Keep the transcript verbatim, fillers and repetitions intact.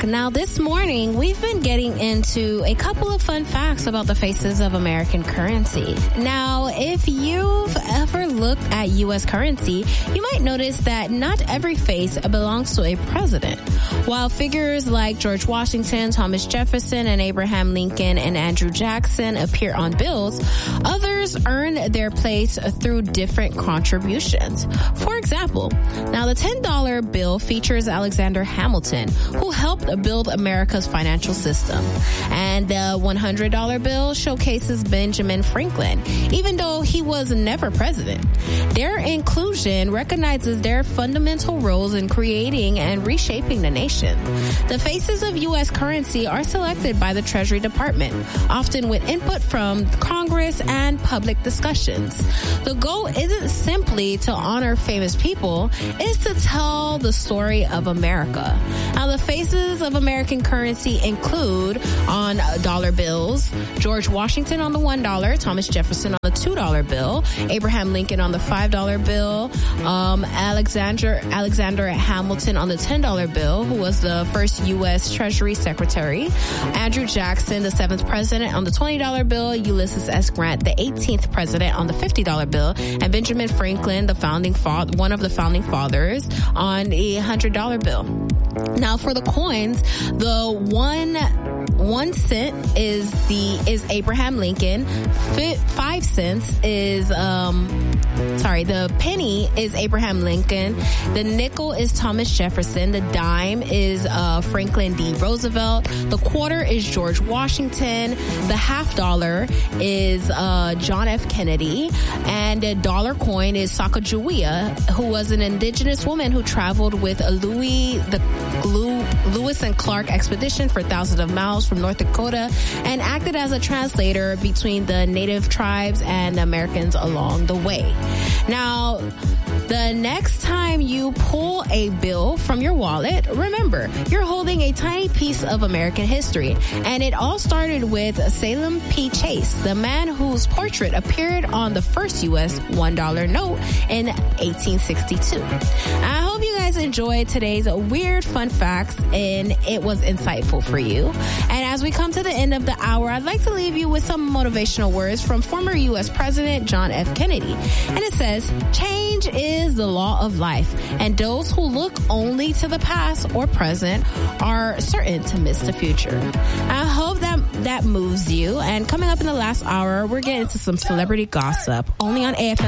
Now, this morning, we've been getting into a couple of fun facts about the faces of American currency. Now, if you've ever looked at U S currency, you might notice that not every face belongs to a president. While figures like George Washington, Thomas Jefferson, and Abraham Lincoln and Andrew Jackson appear on bills, others earn their place through different contributions. For example, now the ten dollar bill features Alexander Hamilton, who helped build America's financial system. And the one hundred dollar bill showcases Benjamin Franklin, even though he was never president. Their inclusion recognizes their fundamental roles in creating and reshaping the nation. The faces of U S currency are selected by the Treasury Department, often with input from Congress and public discussions. The goal isn't simply to honor famous people, it's to tell the story of America. Now, the faces of American currency include on dollar bills, George Washington on the one dollar, Thomas Jefferson on the two dollar bill, Abraham Lincoln on the five dollar bill, um, Alexander, Alexander Hamilton on the ten dollar bill, who was the first U S Treasury Secretary, Andrew Jackson, the seventh president on the twenty dollar bill, Ulysses S. Grant, the eighteenth president on the fifty dollar bill, and Benjamin Franklin, the founding fa- one of the founding fathers, on a one hundred dollar bill. Now, for the coins, the one one cent is the is Abraham Lincoln. F- five cents is um sorry, the penny is Abraham Lincoln. The nickel is Thomas Jefferson. The dime is uh Franklin D. Roosevelt. The quarter is George Washington. The half dollar is uh John F. Kennedy. And the dollar coin is Sacagawea, who was an indigenous woman who traveled with Louis the Lewis and Clark expedition for thousands of miles from North Dakota and acted as a translator between the native tribes and the Americans along the way. Now, the next time you pull a bill from your wallet, remember, you're holding a tiny piece of American history. And it all started with Salem P. Chase, the man whose portrait appeared on the first U S one dollar note in eighteen sixty-two. I hope you guys enjoyed today's weird fun facts and it was insightful for you. And as we come to the end of the hour, I'd like to leave you with some motivational words from former U S President John F. Kennedy. And it says, change is the law of life, and those who look only to the past or present are certain to miss the future. I hope that that moves you. And coming up in the last hour, we're getting into some celebrity gossip only on A F M.